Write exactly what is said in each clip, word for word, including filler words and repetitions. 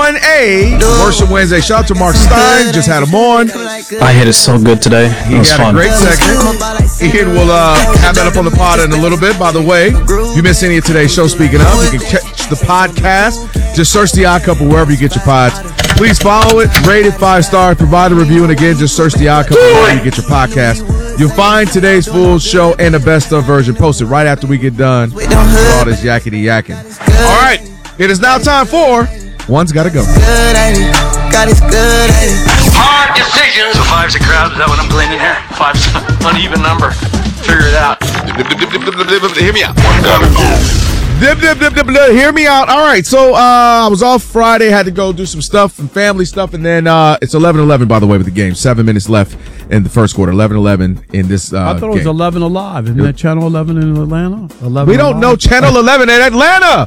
one A, Worship Wednesday. Shout out to Mark Stein. Just had him on. I hit it so good today. It He was had fun. a great segment. Ian will uh, have that up on the pod in a little bit. By the way, if you missed any of today's show, speaking of, you can catch the podcast. Just search The Odd Couple wherever you get your pods. Please follow it, rate it five stars, provide a review, and again, just search The Odd Couple wherever you get your podcast. You'll find today's full show and the best of version posted right after we get done with all this yakety yakking. All right, it is now time for One's Gotta Go. Hard decisions. So five's a crowd. Is that what I'm gleaning here? Five's an uneven number. Figure it out. Hear me out. One gotta go. Dip, dip, dip, dip, dip. Hear me out. All right, so uh, I was off Friday, had to go do some stuff and family stuff, and then uh, it's eleven eleven, by the way, with the game. Seven minutes left in the first quarter. eleven eleven in this uh, I thought it was game. eleven Alive. Isn't that Channel eleven in Atlanta? eleven We don't Alive? know Channel eleven in Atlanta.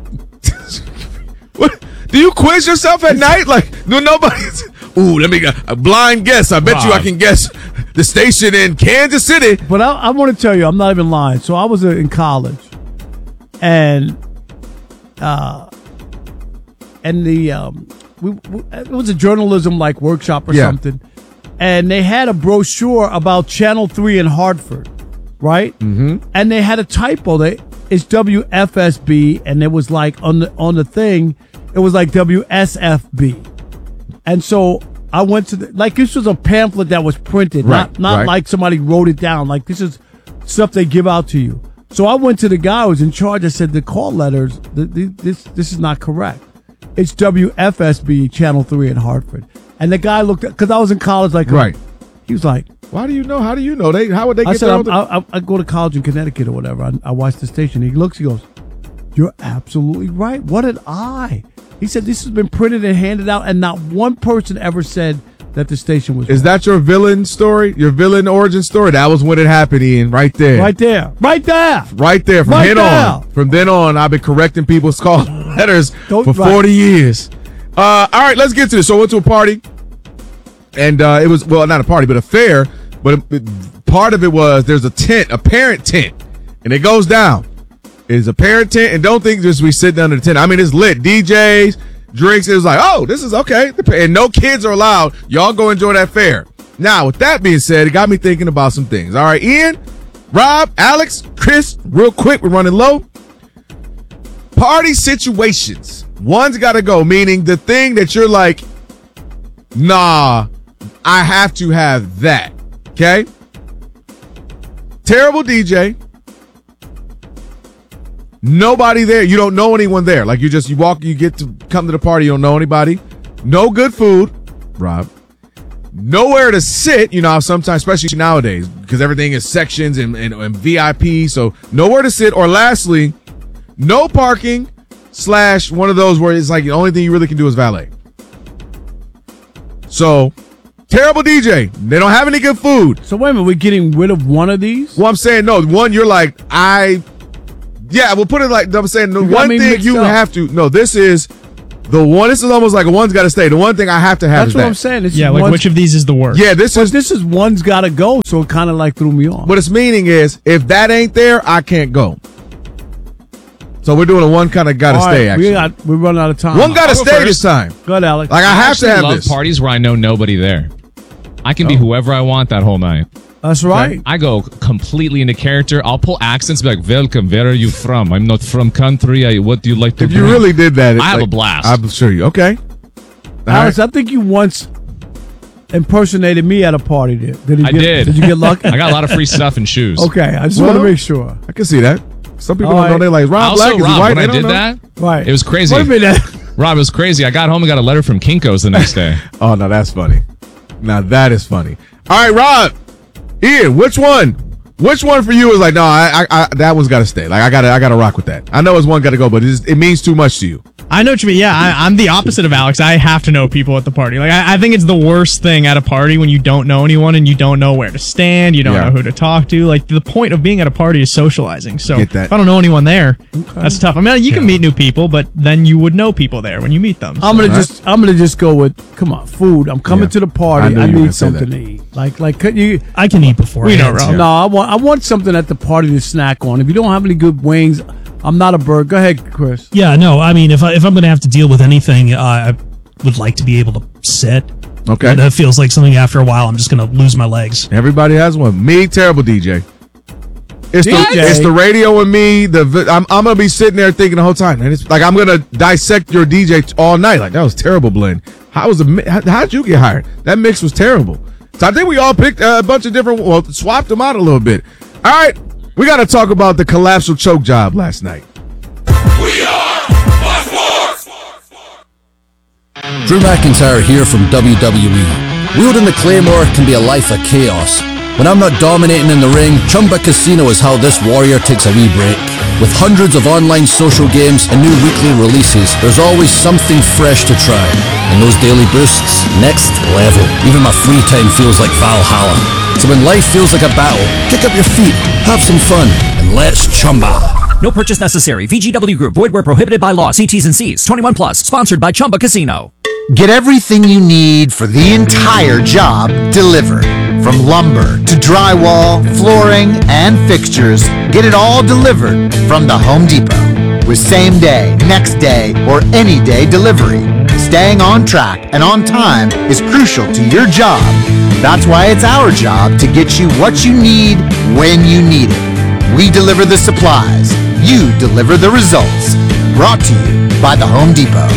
What? Do you quiz yourself at night? Like, no, nobody's. Ooh, let me go. A blind guess. I bet Wow. you I can guess the station in Kansas City. But I, I want to tell you, I'm not even lying. So I was uh, in college, and uh, and the um, we, we, it was a journalism like workshop or Yeah. something, and they had a brochure about Channel Three in Hartford, right? Mm-hmm. And they had a typo. They it's W F S B, and it was like on the on the thing, it was like W S F B, and so I went to the, like this was a pamphlet that was printed, Right, not not right. like somebody wrote it down. Like this is stuff they give out to you. So I went to the guy who was in charge. I said the call letters, the, the, this this is not correct. It's W F S B Channel Three in Hartford. And the guy looked because I was in college. Like Right. he was like, Why do you know? How do you know? They how would they I get said their I, own- I, I, I go to college in Connecticut or whatever. I, I watch the station. He looks. He goes, "You're absolutely right. What did I?" He said this has been printed and handed out, and not one person ever said that the station was Is wrong. that your villain story? Your villain origin story? That was when it happened, Ian. Right there. right there, right there. Right there. From Right then there. on. From then on, I've been correcting people's call letters Don't- for right. forty years. Uh, all right, let's get to this. So I went to a party, and uh, it was, well, not a party, but a fair. But it, it- part of it was there's a tent, a parent tent, and it goes down. It's a parent tent, and don't think just we sit under the tent. I mean, it's lit. D Js, drinks. It was like, oh, this is okay. And no kids are allowed. Y'all go enjoy that fair. Now, with that being said, it got me thinking about some things. All right, Ian, Rob, Alex, Chris, real quick, we're running low. Party situations. One's got to go, meaning the thing that you're like, nah, I have to have that. Okay? Terrible D J. Nobody there. You don't know anyone there. Like you just, you walk, you get to come to the party, you don't know anybody. No good food, Rob. Nowhere to sit, you know, sometimes, especially nowadays, because everything is sections and, and, and V I P, so nowhere to sit. Or lastly, no parking slash one of those where it's like the only thing you really can do is valet. So, terrible D J. They don't have any good food. So wait a minute, we're getting rid of one of these? Well, I'm saying, no, one, you're like, I, yeah, we'll put it like, I'm saying, the You got one me thing mixed you up. have to, no, this is, the one, this is almost like a one's got to stay. The one thing I have to have That's is what that. I'm saying. This Yeah, is like one's- which of these is the worst? Yeah, this is, This is one's got to go, so it kind of like threw me off. what it's meaning is, if that ain't there, I can't go. So we're doing a one kind of got to All stay, right, actually. we got, we're running out of time. One got to I'll go stay first. this time. Go ahead, Alex. Like, I have to actually have love this. parties where I know nobody there. I can be whoever I want that whole night. That's right. I go completely into character. I'll pull accents, be like, "Welcome. Where are you from? I'm not from country. I, what do you like to?" If you drink?" really did that, it's I have like- a blast. I'm sure you. Okay. All Alex, right. I think you once impersonated me at a party. Did, did, he I get, did. Did you get lucky? I got a lot of free stuff and shoes. Okay, I just Well, want to make sure. I can see that. Some people All don't know. right. They're like, Rob Also, Black, is he Rob, white? when They I don't did know. that, Right. it was crazy. Wait a minute. Rob, it was crazy. I got home and got a letter from Kinko's the next day. Oh, no, that's funny. Now, that is funny. All right, Rob. Ian, which one? Which one for you is like, no, I, I, I that one's got to stay. Like, I got to I gotta rock with that. I know it's one got to go, but it's, it means too much to you. I know what you mean. Yeah, I, I'm the opposite of Alex. I have to know people at the party. Like, I, I think it's the worst thing at a party when you don't know anyone and you don't know where to stand. You don't Yeah. know who to talk to. Like, the point of being at a party is socializing. So Get that. if I don't know anyone there, that's tough. I mean, you can meet new people, but then you would know people there when you meet them. I'm gonna Right. just I'm gonna just go with come on food. I'm coming Yeah. to the I party. knew I, you were need gonna say something that. to eat. Like like could you? I can eat before. We know, Rob. No, I want I want something at the party to snack on. If you don't have any good wings, I'm not a bird. Go ahead, Chris. Yeah, no, I mean, if, I, if I'm going to have to deal with anything, uh, would like to be able to sit. Okay. That feels like something after a while I'm just going to lose my legs. Everybody has one. Me, terrible D J. It's D J. the it's the radio and me. The vi- I'm I'm gonna be sitting there thinking the whole time, and it's like I'm gonna dissect your D J all night. Like that was a terrible blend. How was the mi- how, how'd you get hired? That mix was terrible. So I think we all picked uh, a bunch of different. Well, swapped them out a little bit. All right, we got to talk about the collapsal choke job last night. We are Bloodsport! Drew McIntyre here from W W E. Wielding the Claymore can be a life of chaos. When I'm not dominating in the ring, Chumba Casino is how this warrior takes a wee break. With hundreds of online social games and new weekly releases, there's always something fresh to try. And those daily boosts, next level. Even my free time feels like Valhalla. So when life feels like a battle, kick up your feet, have some fun, and let's Chumba. No purchase necessary. V G W Group. Void where prohibited by law. See T's and C's. twenty-one plus. Sponsored by Chumba Casino. Get everything you need for the entire job delivered. From lumber to drywall, flooring, and fixtures, get it all delivered from the Home Depot. With same day, next day, or any day delivery, staying on track and on time is crucial to your job. That's why it's our job to get you what you need when you need it. We deliver the supplies. You deliver the results. Brought to you by the Home Depot.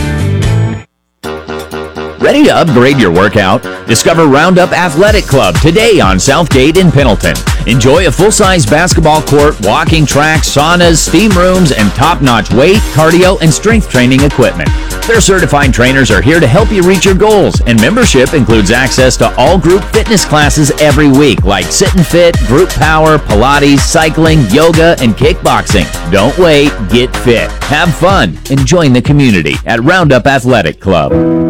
Ready to upgrade your workout? Discover Roundup Athletic Club today on Southgate in Pendleton. Enjoy a full-size basketball court, walking tracks, saunas, steam rooms, and top-notch weight, cardio, and strength training equipment. Their certified trainers are here to help you reach your goals, and membership includes access to all group fitness classes every week, like Sit and Fit, Group Power, Pilates, cycling, yoga, and kickboxing. Don't wait, get fit, have fun, and join the community at Roundup Athletic Club.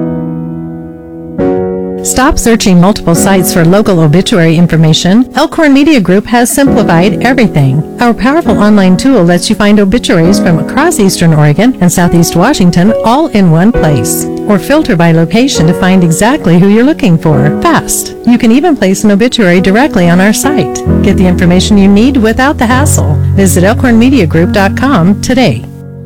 Stop searching multiple sites for local obituary information. Elkhorn Media Group has simplified everything. Our powerful online tool lets you find obituaries from across Eastern Oregon and Southeast Washington all in one place. Or filter by location to find exactly who you're looking for. Fast. You can even place an obituary directly on our site. Get the information you need without the hassle. Visit elkhorn media group dot com today.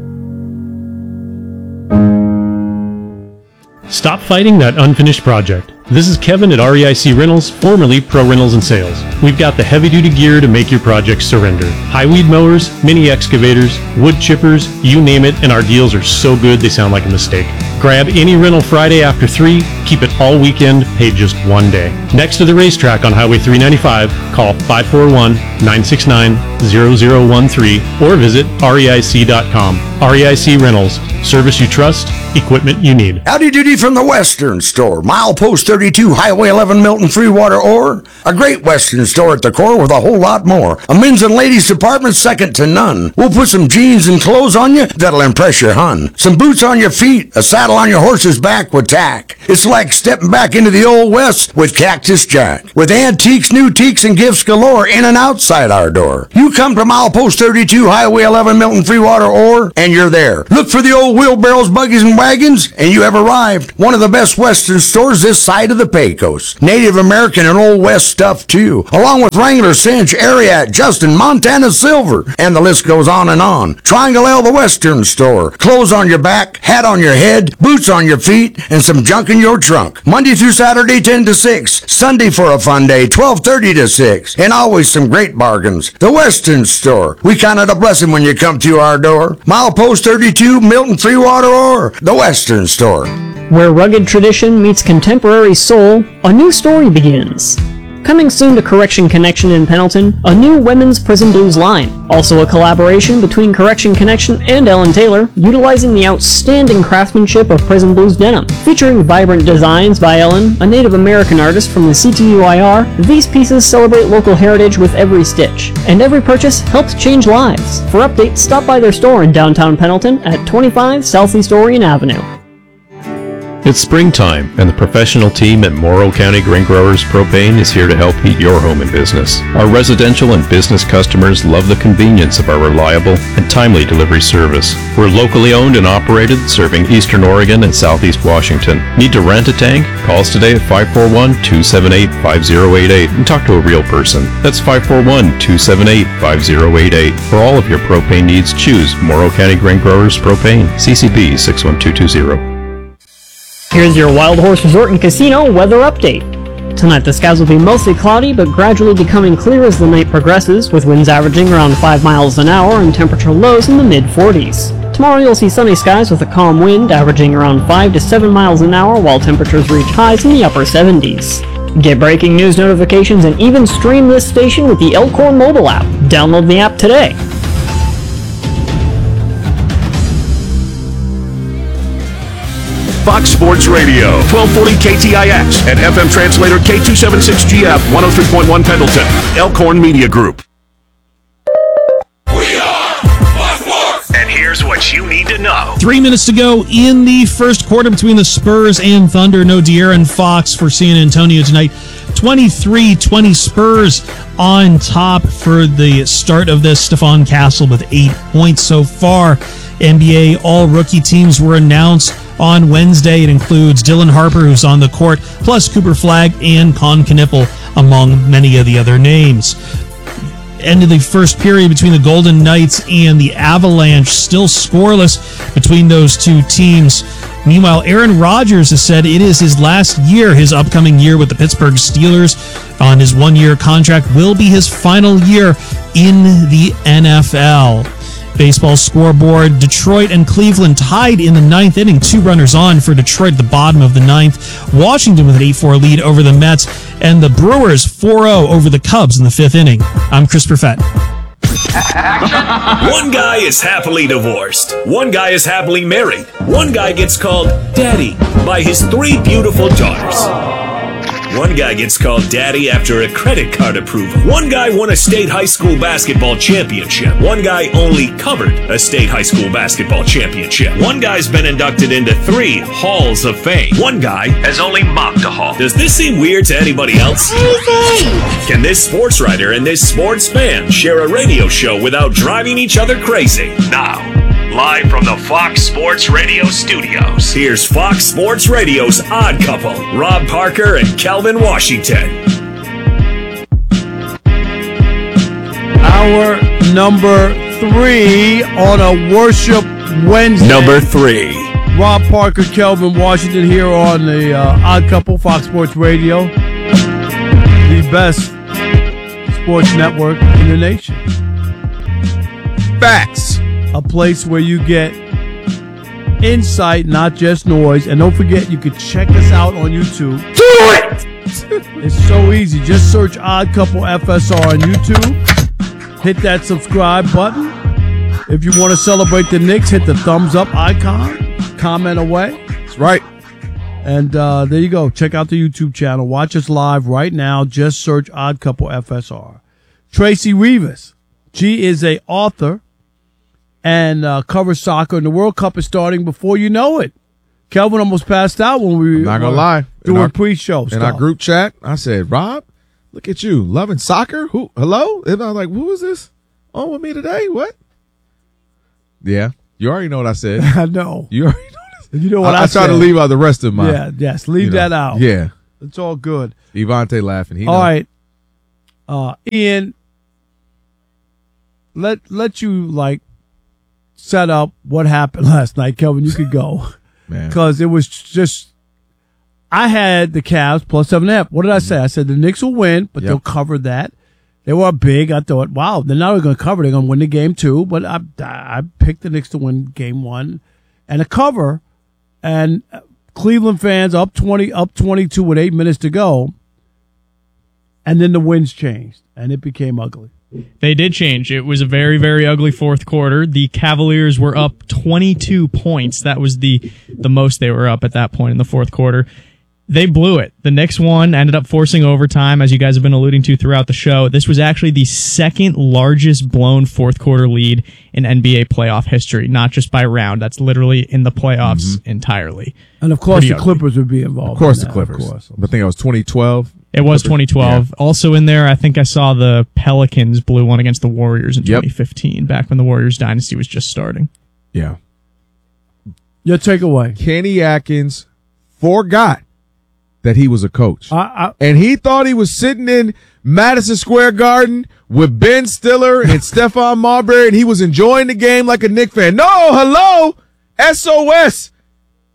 Stop fighting that unfinished project. This is Kevin at R E I C Rentals, formerly Pro Rentals and Sales. We've got the heavy-duty gear to make your project surrender. High weed mowers, mini excavators, wood chippers, you name it, and our deals are so good they sound like a mistake. Grab any rental Friday after three, keep it all weekend, pay just one day. Next to the racetrack on Highway three ninety-five, call five four one, nine six nine, zero zero one three or visit R E I C dot com. R E I C Rentals. Service you trust, equipment you need. Howdy doody from the Western Store. Milepost thirty-two, Highway eleven, Milton, Freewater, or a great Western store at the core with a whole lot more. A men's and ladies department second to none. We'll put some jeans and clothes on you that'll impress your hun. Some boots on your feet, a saddle on your horse's back with tack. It's like stepping back into the old West with Cactus Jack. With antiques, new teaks, and gifts galore in and outside our door. You come to Milepost thirty-two, Highway eleven, Milton, Freewater, or, and you're there. Look for the old wheelbarrows, buggies, and wagons, and you have arrived. One of the best Western stores this side of the Pecos. Native American and Old West stuff, too. Along with Wrangler, Cinch, Ariat, Justin, Montana Silver, and the list goes on and on. Triangle L, the Western Store. Clothes on your back, hat on your head, boots on your feet, and some junk in your trunk. Monday through Saturday, ten to six. Sunday for a fun day, twelve thirty to six. And always some great bargains. The Western Store. We count it a blessing when you come to our door. Milepost thirty-two, Milton, Freewater, or the Western Store. Where rugged tradition meets contemporary soul, a new story begins. Coming soon to Correction Connection in Pendleton, a new women's Prison Blues line. Also a collaboration between Correction Connection and Ellen Taylor, utilizing the outstanding craftsmanship of Prison Blues denim. Featuring vibrant designs by Ellen, a Native American artist from the C T U I R, these pieces celebrate local heritage with every stitch. And every purchase helps change lives. For updates, stop by their store in downtown Pendleton at twenty-five Southeast Orion Avenue. It's springtime, and the professional team at Morrow County Grain Growers Propane is here to help heat your home and business. Our residential and business customers love the convenience of our reliable and timely delivery service. We're locally owned and operated, serving Eastern Oregon and Southeast Washington. Need to rent a tank? Call us today at five four one, two seven eight, five zero eight eight and talk to a real person. That's five four one, two seven eight, five zero eight eight. For all of your propane needs, choose Morrow County Grain Growers Propane, C C B six one two two zero. Here's your Wild Horse Resort and Casino weather update. Tonight the skies will be mostly cloudy, but gradually becoming clear as the night progresses, with winds averaging around five miles an hour and temperature lows in the mid forties. Tomorrow you'll see sunny skies with a calm wind averaging around five to seven miles an hour, while temperatures reach highs in the upper seventies. Get breaking news notifications and even stream this station with the Elkhorn mobile app. Download the app today. Fox Sports Radio, twelve forty K T I X, and F M translator K two seventy-six G F, one oh three point one Pendleton, Elkhorn Media Group. We are Fox Sports! And here's what you need to know. Three minutes to go in the first quarter between the Spurs and Thunder. No De'Aaron Fox for San Antonio tonight. twenty-three twenty Spurs on top for the start of this. Stephon Castle with eight points so far. N B A all-rookie teams were announced on Wednesday. It includes Dylan Harper, who's on the court, plus Cooper Flagg and Con Kniffel, among many of the other names. End of the first period between the Golden Knights and the Avalanche, still scoreless between those two teams. Meanwhile, Aaron Rodgers has said it is his last year. His upcoming year with the Pittsburgh Steelers on his one-year contract will be his final year in the N F L. Baseball scoreboard, Detroit and Cleveland tied in the ninth inning. Two runners on for Detroit at the bottom of the ninth. Washington with an eight four lead over the Mets. And the Brewers four oh over the Cubs in the fifth inning. I'm Chris Perfett. One guy is happily divorced. One guy is happily married. One guy gets called Daddy by his three beautiful daughters. One guy gets called Daddy after a credit card approval. One guy won a state high school basketball championship. One guy only covered a state high school basketball championship. One guy's been inducted into three halls of fame. One guy has only mocked a hall. Does this seem weird to anybody else? Can this sports writer and this sports fan share a radio show without driving each other crazy? Now, live from the Fox Sports Radio studios, here's Fox Sports Radio's Odd Couple, Rob Parker and Kelvin Washington. Hour number three on a Worship Wednesday. Number three. Rob Parker, Kelvin Washington here on the uh, Odd Couple, Fox Sports Radio, the best sports network in the nation. Facts. A place where you get insight, not just noise. And don't forget, you can check us out on YouTube. Do it! It's so easy. Just search Odd Couple F S R on YouTube. Hit that subscribe button. If you want to celebrate the Knicks, hit the thumbs up icon. Comment away. That's right. And uh, there you go. Check out the YouTube channel. Watch us live right now. Just search Odd Couple F S R. Tracy Rivas. She is a author and uh, covers soccer, and the World Cup is starting before you know it. Kelvin almost passed out when we I'm not gonna were lie. doing our, pre-show stuff. In our group chat, I said, Rob, look at you, loving soccer? Who? Hello? And I was like, who is this on with me today? What? Yeah, you already know what I said. I know. You already know what You know what I, I, I said. try to leave out the rest of my. Yeah, yes, leave you know, that out. Yeah. It's all good. Evante laughing. He all knows. right. Uh, Ian, let let you, like, set up what happened last night. Kelvin, you could go. Man. Because it was just, I had the Cavs plus seven and a half. What did I say? I said the Knicks will win, but Yep. they'll cover that. They were big. I thought, wow, they're not going to cover. They're going to win the game too. But I, I picked the Knicks to win game one and a cover. And Cleveland fans up twenty, up twenty-two with eight minutes to go. And then the winds changed and it became ugly. They did change. It was a very, very ugly fourth quarter. The Cavaliers were up twenty-two points. That was the the most they were up at that point in the fourth quarter. They blew it. The Knicks won, ended up forcing overtime, as you guys have been alluding to throughout the show. This was actually the second largest blown fourth quarter lead in N B A playoff history, not just by round. That's literally in the playoffs mm-hmm. entirely. And of course, Pretty the ugly. Clippers would be involved. Of course, in the that, Clippers. Of course. I think it was twenty twelve. It was Clippers. twenty twelve. Yeah. Also in there, I think I saw the Pelicans blew one against the Warriors in Yep. twenty fifteen, back when the Warriors dynasty was just starting. Yeah. Your takeaway. Kenny Atkins forgot that he was a coach. I, I, and he thought he was sitting in Madison Square Garden with Ben Stiller and Stephon Marbury, and he was enjoying the game like a Knicks fan. No, hello, S O S.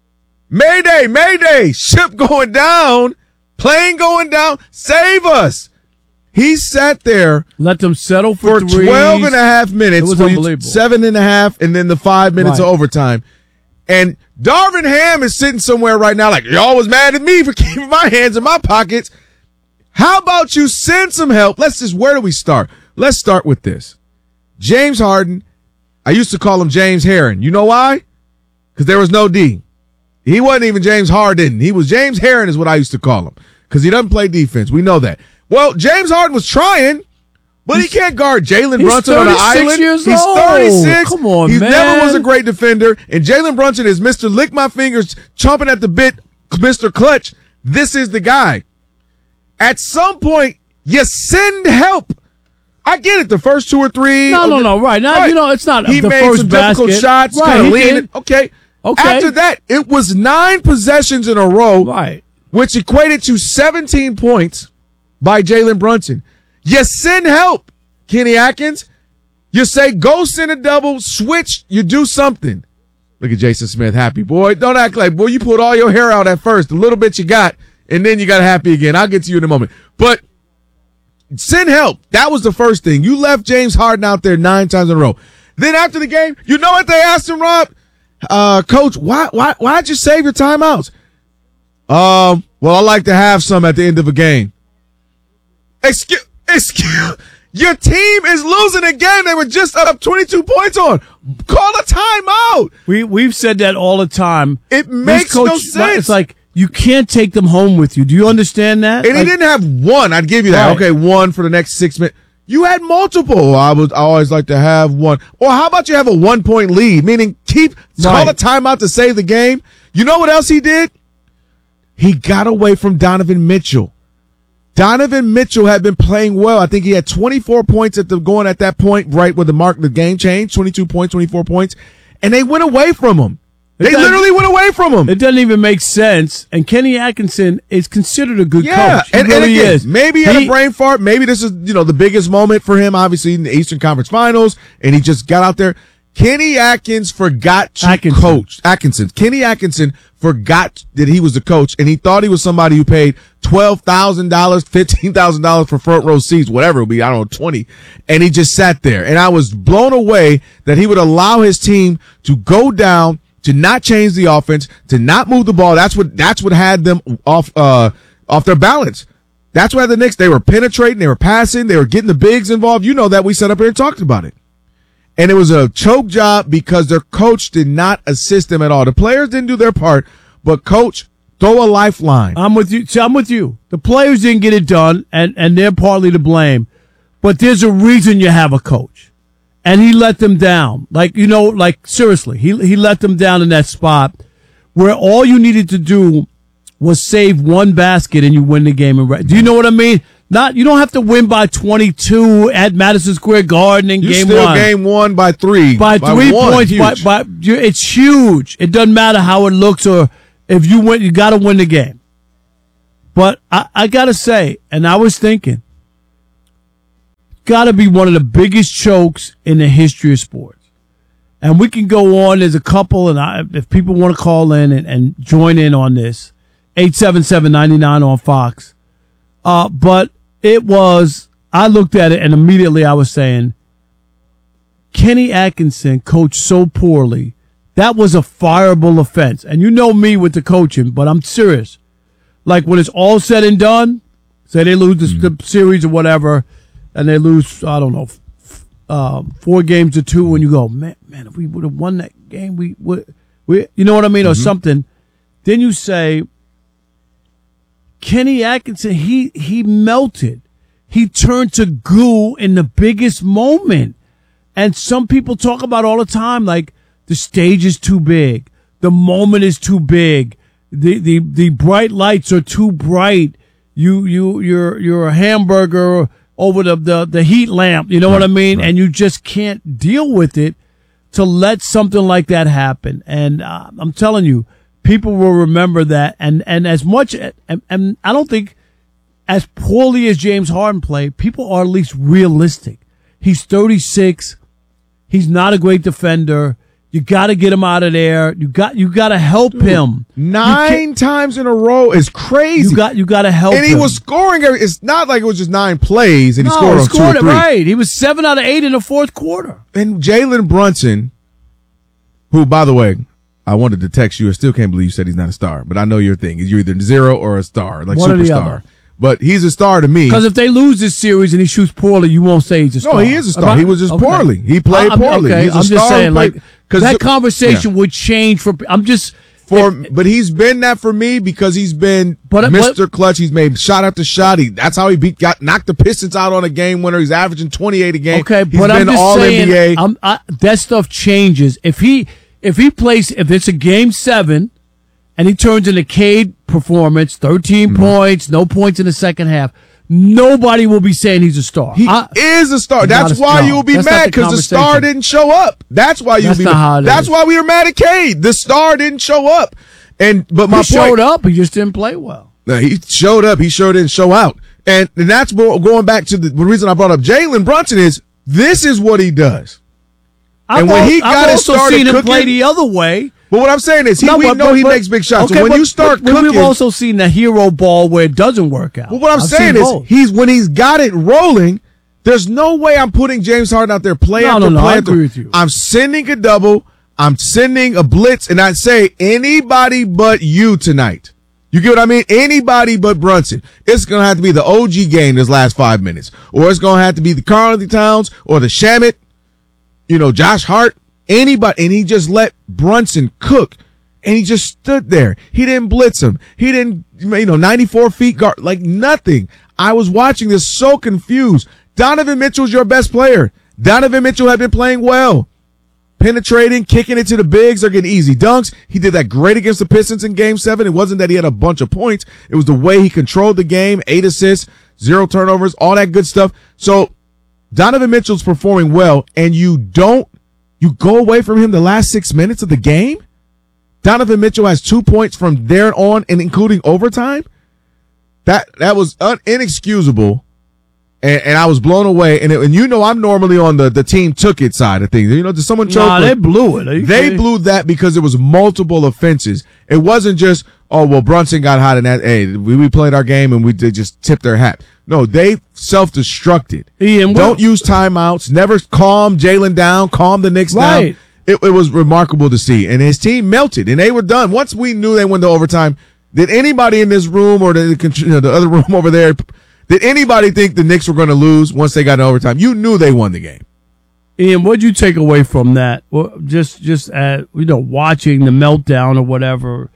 Mayday, Mayday, ship going down, plane going down, save us. He sat there. Let them settle for, for threes. twelve and a half minutes. It was unbelievable. Seven and a half, and then the five minutes Right. of overtime. And Darvin Ham is sitting somewhere right now like, y'all was mad at me for keeping my hands in my pockets. How about you send some help? Let's just, where do we start? Let's start with this. James Harden, I used to call him James Harden. You know why? Because there was no D. He wasn't even James Harden. He was James Harden is what I used to call him because he doesn't play defense. We know that. Well, James Harden was trying, but he can't guard Jalen Brunson on the island. Years He's old. thirty-six. Come on, he man. never was a great defender. And Jalen Brunson is Mister Lick My Fingers, chomping at the bit, Mister Clutch. This is the guy. At some point, you send help. I get it. The first two or three. No, no, no. Right now, right. you know, it's not He the made first some basket. difficult shots, Right, kind of he leaning. did. Okay. Okay. After that, it was nine possessions in a row, right, which equated to seventeen points by Jalen Brunson. You send help, Kenny Atkins. You say, go send a double, switch, you do something. Look at Jason Smith, happy. Boy, don't act like, boy, you pulled all your hair out at first, the little bit you got, and then you got happy again. I'll get to you in a moment. But send help. That was the first thing. You left James Harden out there nine times in a row. Then after the game, you know what they asked him, Rob? Uh, Coach, why, why, why'd you save your timeouts? Um, well, I like to have some at the end of a game. Excuse, excuse, your team is losing again. They were just up twenty-two points on. Call a timeout. We we've said that all the time. It This makes coach, no sense. It's like you can't take them home with you. Do you understand that? And Like, he didn't have one. I'd give you that. Right. Okay, one for the next six minutes. You had multiple. I would I always like to have one. Or how about you have a one point lead, meaning keep call Right. a timeout to save the game. You know what else he did? He got away from Donovan Mitchell. Donovan Mitchell had been playing well. I think he had twenty-four points at the going at that point, right where the mark the game changed. twenty-two points, twenty-four points, and they went away from him. They doesn't- literally went away from him. It doesn't even make sense. And Kenny Atkinson is considered a good Yeah, coach. He and, really and again, is. maybe he had He- a brain fart. Maybe this is you know the biggest moment for him, obviously in the Eastern Conference Finals, and he just got out there. Kenny Atkins forgot to Atkinson. coach. Atkinson. Kenny Atkinson forgot that he was the coach, and he thought he was somebody who paid twelve thousand dollars, fifteen thousand dollars for front row seats, whatever it would be, I don't know, twenty. And he just sat there. And I was blown away that he would allow his team to go down, to not change the offense, to not move the ball. That's what that's what had them off uh off their balance. That's why the Knicks, they were penetrating, they were passing, they were getting the bigs involved. You know that. We sat up here and talked about it. And it was a choke job because their coach did not assist them at all. The players didn't do their part, but coach, throw a lifeline. I'm with you. See, I'm with you. The players didn't get it done, and, and they're partly to blame. But there's a reason you have a coach. And he let them down. Like, you know, like, seriously, he he let them down in that spot where all you needed to do was save one basket and you win the game. And do you know what I mean? Not you don't have to win by twenty-two at Madison Square Garden in You game still one. game one by three. By, three one. points. By, Huge. by, you- it's huge. It doesn't matter how it looks or if you win, you got to win the game. But I, I got to say, and I was thinking, got to be one of the biggest chokes in the history of sports. And we can go on. There's a couple, and I, if people want to call in and, and join in on this, eight seven seven, nine nine on Fox. Uh, but it was, I looked at it and immediately I was saying, Kenny Atkinson coached so poorly. That was a fireable offense. And you know me with the coaching, but I'm serious. Like when it's all said and done, say they lose the, the series or whatever, and they lose, I don't know, f- uh, four games to two, and you go, man, man, if we would have won that game, we would, we, you know what I mean, or something. Then you say, Kenny Atkinson, he he melted. He turned to goo in the biggest moment. And some people talk about all the time, like the stage is too big, the moment is too big, the the the bright lights are too bright. You you you're you're a hamburger over the the, the heat lamp. You know what I mean? And you just can't deal with it to let something like that happen. And uh, I'm telling you, people will remember that. And, and as much, and, and I don't think as poorly as James Harden played, people are at least realistic. He's thirty-six. He's not a great defender. You got to get him out of there. You got you got to help Dude, him. Nine times in a row is crazy. You got you got to help him. And he him. was scoring. Every, it's not like it was just nine plays and he no, scored he on scored two or it three. Right. He was seven out of eight in the fourth quarter. And Jalen Brunson, who, by the way, I wanted to text you. I still can't believe you said he's not a star, but I know your thing. You're either zero or a star, like One superstar. But he's a star to me. Because if they lose this series and he shoots poorly, you won't say he's a star. No, he is a star. He was just okay. poorly. He played I'm, poorly. Okay. He's a I'm star just saying, like, that the, conversation yeah. would change for. I'm just for, it, but he's been that for me because he's been but, Mister But, Clutch. He's made shot after shot. He that's how he beat got knocked the Pistons out on a game winner. He's averaging twenty-eight a game. Okay, he's but been I'm just all saying, N B A. I'm, I, that stuff changes if he if he plays if it's a game seven. And he turns in a Cade performance, thirteen mm-hmm. points, no points in the second half. Nobody will be saying he's a star. He I, is a star. That's a, why no, you'll be mad because the, the star didn't show up. That's why you'll that's be not mad. How it That's is. why we were mad at Cade. The star didn't show up. And but my he point, showed up. He just didn't play well. No, he showed up. He sure didn't show out. And, and that's more, going back to the, the reason I brought up Jalen Brunson is this is what he does. I've and when al- he got I've it also started seen him cooking, play the other way. But what I'm saying is, he, no, we but, know but, he but, makes big shots. Okay, so when but, you start but, cooking, we've also seen the hero ball where it doesn't work out. Well, what I'm I've saying is, both. he's when he's got it rolling. There's no way I'm putting James Harden out there play no, after no, no, play. I after. agree with you. I'm sending a double. I'm sending a blitz, and I say anybody but you tonight. You get what I mean? Anybody but Brunson. It's going to have to be the O G game this last five minutes. Or it's going to have to be the Karl-Anthony Towns or the Shamet, you know, Josh Hart, anybody. And he just let Brunson cook. And he just stood there. He didn't blitz him. He didn't, you know, ninety-four feet guard, like nothing. I was watching this so confused. Donovan Mitchell's your best player. Donovan Mitchell had been playing well. Penetrating, kicking it to the bigs, they're getting easy dunks. He did that great against the Pistons in game seven. It wasn't that he had a bunch of points. It was the way he controlled the game, eight assists, zero turnovers, all that good stuff. So Donovan Mitchell's performing well, and you don't, you go away from him the last six minutes of the game? Donovan Mitchell has two points from there on, and including overtime? That that was un- inexcusable. And, and I was blown away. And, it, and you know, I'm normally on the, the team took it side of things. You know, did someone choke? Nah, they blew it. They kidding? blew that because it was multiple offenses. It wasn't just, oh, well, Brunson got hot in that. Hey, we, we played our game and we did just tip their hat. No, they self-destructed. Ian, Don't what? use timeouts. Never calm Jalen down. Calm the Knicks right. down. It, it was remarkable to see. And his team melted, and they were done. Once we knew they went to overtime, did anybody in this room or the, you know, the other room over there, did anybody think the Knicks were going to lose once they got to overtime? You knew they won the game. Ian, what'd you take away from that? Well, just, just at, you know, watching the meltdown or whatever.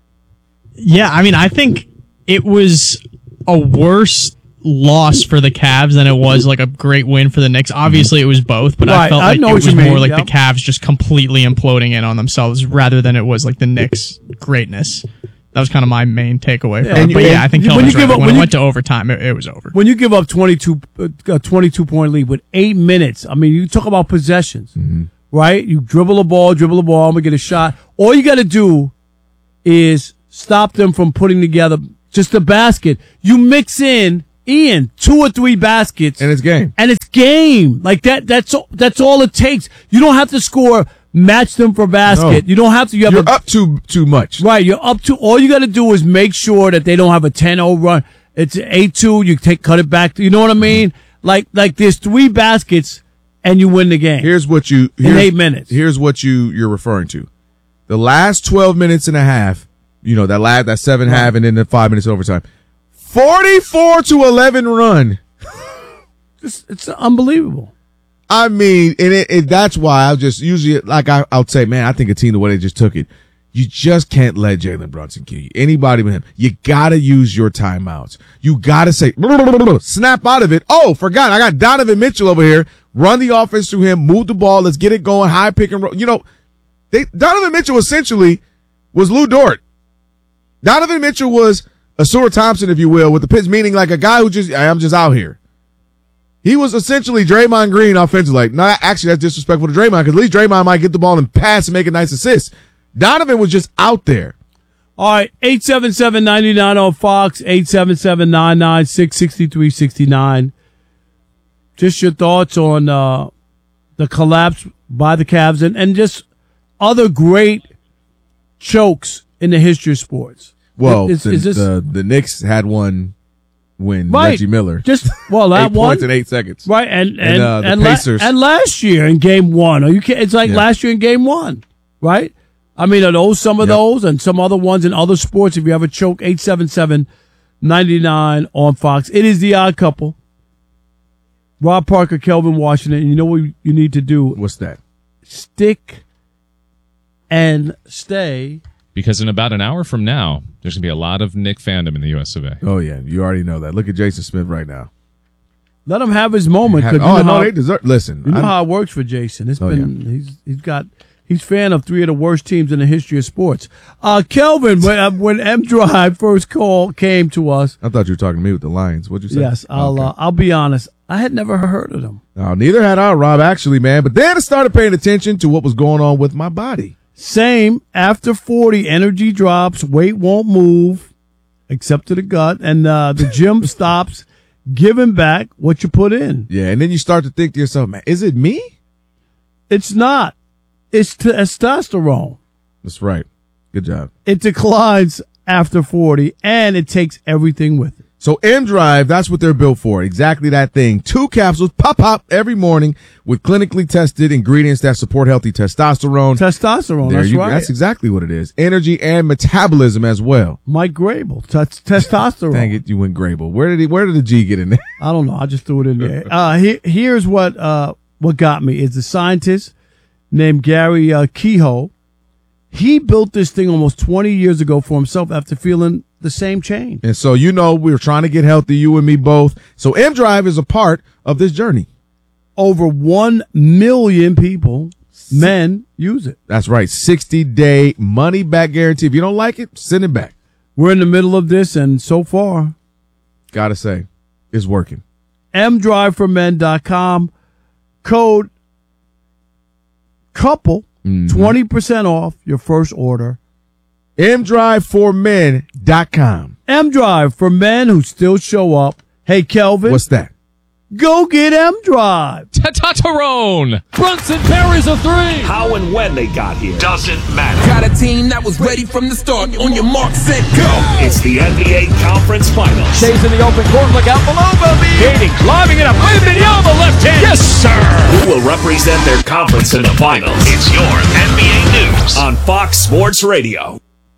Yeah, I mean, I think it was a worse loss for the Cavs than it was like a great win for the Knicks. Obviously, it was both, but right, I felt I like know it what was you more mean, like yep. the Cavs just completely imploding in on themselves rather than it was like the Knicks' greatness. That was kind of my main takeaway. Yeah, from it. But and yeah, I think you- when Kelvin's you give right. up- When, when it you- went to overtime, it, it was over. When you give up twenty-two, uh, a twenty-two point lead with eight minutes, I mean, you talk about possessions, Mm-hmm. right? You dribble the ball, dribble the ball, I'm going to get a shot. All you got to do is stop them from putting together just a basket. You mix in, Ian, two or three baskets. And it's game. And it's game. Like that, that's all, that's all it takes. You don't have to score, match them for basket. No. You don't have to, you have You're a, up too too much. Right, you're up to, all you got to do is make sure that they don't have a ten oh run. It's eight two, you take, cut it back. You know what I mean? Like, like there's three baskets and you win the game. Here's what you in here's, eight minutes. Here's what you you're referring to. The last twelve minutes and a half, you know, that last that seven Right. half and then the five minutes overtime. forty-four to eleven run. It's, it's unbelievable. I mean, and it, it, that's why I'll just usually, like I, I'll say, man, I think a team, the way they just took it, you just can't let Jalen Brunson kill you. Anybody but him. You got to use your timeouts. You got to say, snap out of it. Oh, forgot. I got Donovan Mitchell over here. Run the offense through him. Move the ball. Let's get it going. High pick and roll. You know, they, Donovan Mitchell essentially was Lou Dort. Donovan Mitchell was a Seward Thompson, if you will, with the pitch, meaning like a guy who just, I'm just out here. He was essentially Draymond Green offensively. Like, no, actually, that's disrespectful to Draymond because at least Draymond might get the ball and pass and make a nice assist. Donovan was just out there. All right, eight seven seven, nine nine on Fox, eight seven seven, nine nine six, six three six nine. Just your thoughts on uh, the collapse by the Cavs and, and just other great chokes in the history of sports. Well, Is- the, is this- the the Knicks had one when Right. Reggie Miller Just well, that eight one points in eight seconds. right? And and And, uh, the and, la- Pacers. and last year in game one, are you? ki- It's like Yeah. last year in game one, right? I mean, are those some of Yep. those and some other ones in other sports? If you have a choke, eight seven seven, ninety-nine on Fox. It is The Odd Couple. Rob Parker, Kelvin Washington. And you know what you need to do? What's that? Stick and stay. Because in about an hour from now, there's going to be a lot of Nick fandom in the U S of A. Oh yeah, you already know that. Look at Jason Smith right now. Let him have his moment. 'cause Have- you oh know no, how- they deserve. Listen, You know I'm- how it works for Jason. It's Oh, been he's he's got he's fan of three of the worst teams in the history of sports. Uh, Kelvin, when uh, when M Drive first call came to us, I thought you were talking to me with the Lions. What'd you say? yes, I'll Okay. uh, I'll be honest, I had never heard of them. No, neither had I, Rob. Actually, man. But then I started paying attention to what was going on with my body. Same after forty, energy drops, weight won't move, except to the gut, and uh, the gym stops giving back what you put in. Yeah, and then you start to think to yourself, man, is it me? It's not. It's testosterone. That's right. Good job. It declines after forty, and it takes everything with it. So M Drive, that's what they're built for. Exactly that thing. Two capsules, pop, pop, every morning with clinically tested ingredients that support healthy testosterone. Testosterone, There that's you, right. That's exactly what it is. Energy and metabolism as well. Mike Grable, t- testosterone. Dang it, you went Grable. Where did he? Where did the G get in there? I don't know. I just threw it in there. Uh, he, here's what uh, what got me is the scientist named Gary uh, Kehoe. He built this thing almost twenty years ago for himself after feeling the same change. And so, you know, we were trying to get healthy, you and me both. So M Drive is a part of this journey. Over one million people, men, use it. That's right. sixty day money back guarantee. If you don't like it, send it back. We're in the middle of this, and so far, Gotta say, it's working. m drive for men dot com, code couple, twenty percent off your first order. m drive for men dot com. M-Drive for men who still show up. Hey, Kelvin. What's that? Go get M-Drive. Tatarone. Brunson parries a three. How and when they got here doesn't matter. Got a team that was ready from the start. On your mark, set, go. It's the N B A Conference Finals. Shays in the open court. Look out below, Bobby. Kading, lobbing it up. Wait a minute, on the left hand. Yes, sir. Who will represent their conference in the finals? It's your N B A News on Fox Sports Radio.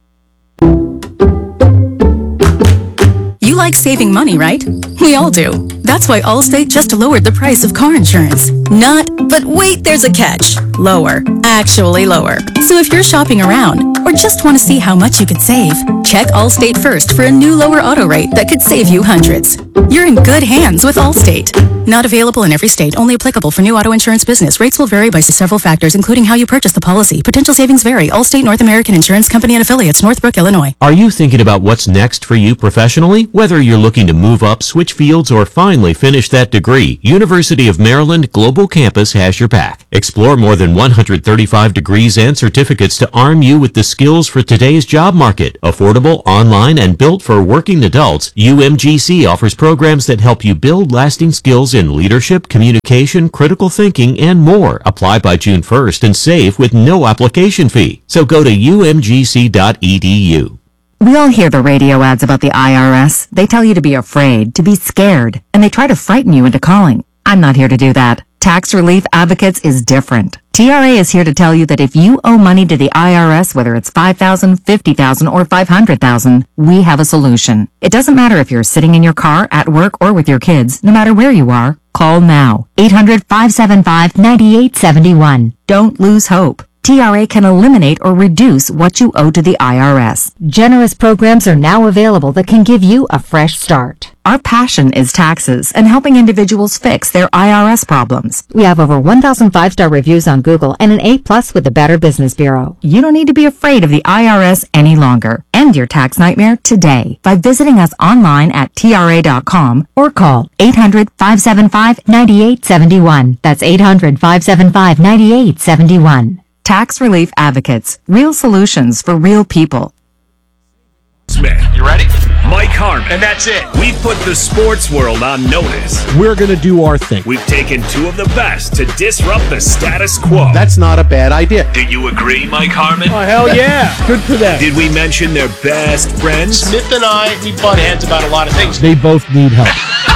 You like saving money, right? We all do. That's why Allstate just lowered the price of car insurance. Not, but wait, there's a catch. Lower. Actually lower. So if you're shopping around or just want to see how much you could save, check Allstate first for a new lower auto rate that could save you hundreds. You're in good hands with Allstate. Not available in every state, only applicable for new auto insurance business. Rates will vary by several factors, including how you purchase the policy. Potential savings vary. Allstate North American Insurance Company and affiliates, Northbrook, Illinois. Are you thinking about what's next for you professionally? Whether you're looking to move up, switch fields, or finally finish that degree, University of Maryland Global Campus has your back. Explore more than one hundred thirty-five degrees and certificates to arm you with the skills for today's job market. Affordable, online, and built for working adults, U M G C offers programs that help you build lasting skills in leadership, communication, critical thinking, and more. Apply by June first and save with no application fee. So go to U M G C dot E D U. We all hear the radio ads about the I R S. They tell you to be afraid, to be scared, and they try to frighten you into calling. I'm not here to do that. Tax Relief Advocates is different. T R A is here to tell you that if you owe money to the I R S, whether it's five thousand dollars, fifty thousand dollars, or five hundred thousand dollars, we have a solution. It doesn't matter if you're sitting in your car, at work, or with your kids. No matter where you are, call now. eight hundred, five seven five, nine eight seven one. Don't lose hope. T R A can eliminate or reduce what you owe to the I R S. Generous programs are now available that can give you a fresh start. Our passion is taxes and helping individuals fix their I R S problems. We have over one thousand five-star reviews on Google and an A plus with the Better Business Bureau. You don't need to be afraid of the I R S any longer. End your tax nightmare today by visiting us online at T R A dot com or call eight hundred, five seven five, nine eight seven one. That's eight hundred, five seven five, nine eight seven one. Tax Relief Advocates. Real solutions for real people. Smith. You ready? Mike Harmon. And that's it. We've put the sports world on notice. We're going to do our thing. We've taken two of the best to disrupt the status quo. That's not a bad idea. Do you agree, Mike Harmon? Oh, hell yeah. Good for them. Did we mention their best friends? Smith and I, we butt heads about a lot of things. They both need help.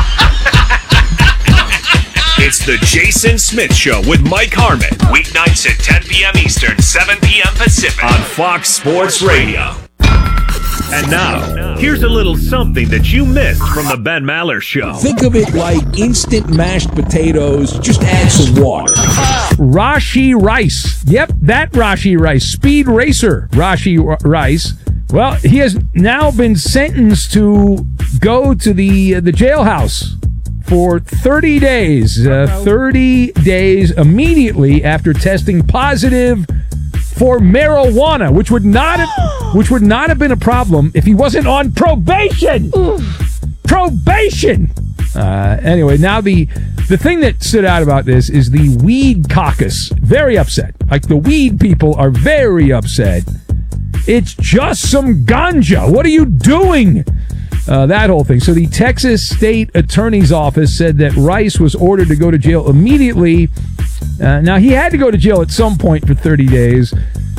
It's the Jason Smith Show with Mike Harmon. Weeknights at ten p.m. Eastern, seven p.m. Pacific on Fox Sports Radio. And now, here's a little something that you missed from the Ben Maller Show. Think of it like instant mashed potatoes, just add some water. Rashee Rice. Yep, that Rashee Rice. Speed racer Rashee Rice. Well, he has now been sentenced to go to the uh, the jailhouse for thirty days. Uh, thirty days immediately after testing positive for marijuana, which would not have, which would not have been a problem if he wasn't on probation. Probation. Uh, anyway, now the the thing that stood out about this is the weed caucus. Very upset. Like, the weed people are very upset. It's just some ganja. What are you doing? Uh, that whole thing. So the Texas State Attorney's Office said that Rice was ordered to go to jail immediately. Uh, now, he had to go to jail at some point for thirty days,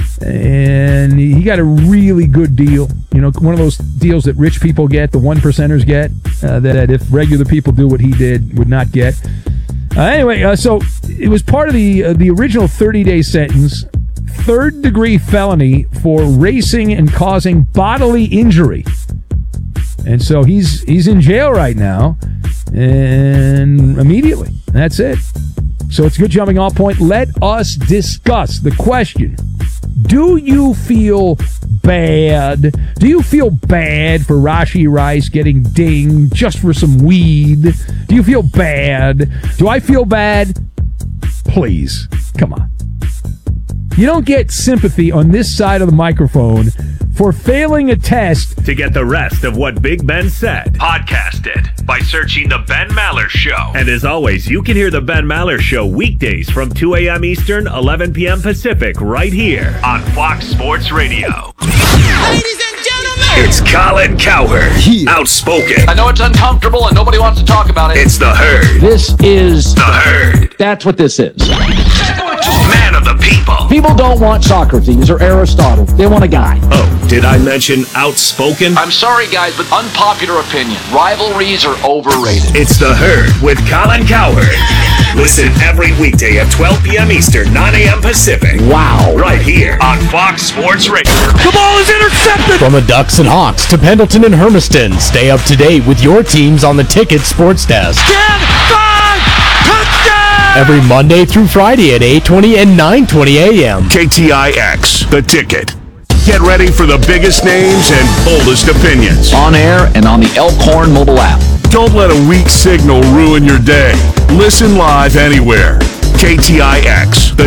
and he got a really good deal. You know, one of those deals that rich people get, the one percenters get, uh, that if regular people do what he did, would not get. Uh, anyway, uh, so it was part of the uh, the original thirty-day sentence, third-degree felony for racing and causing bodily injury. And so he's he's in jail right now, and immediately. That's it. So it's a good jumping off point. Let us discuss the question. Do you feel bad? Do you feel bad for Rashee Rice getting dinged just for some weed? Do you feel bad? Do I feel bad? Please, come on. You don't get sympathy on this side of the microphone for failing a test. To get the rest of what Big Ben said, podcast it by searching The Ben Maller Show. And as always, you can hear The Ben Maller Show weekdays from two a.m. Eastern, eleven p.m. Pacific, right here on Fox Sports Radio. Ladies and gentlemen, It's Colin Cowherd, outspoken. I know it's uncomfortable and nobody wants to talk about it. It's The Herd. This is The Herd. That's what this is. Man of the people. People don't want Socrates or Aristotle. They want a guy. Oh, did I mention outspoken? I'm sorry, guys, but unpopular opinion. Rivalries are overrated. It's The Herd with Colin Cowherd. Listen every weekday at twelve p.m. Eastern, nine a.m. Pacific. Wow. Right here on Fox Sports Radio. The ball is intercepted! From the Ducks and Hawks to Pendleton and Hermiston, stay up to date with your teams on the Ticket Sports Desk. ten, five, touchdown! Every Monday through Friday at eight twenty and nine twenty a.m. K T I X, The Ticket. Get ready for the biggest names and boldest opinions. On air and on the Elkhorn mobile app. Don't let a weak signal ruin your day. Listen live anywhere. K T I X, The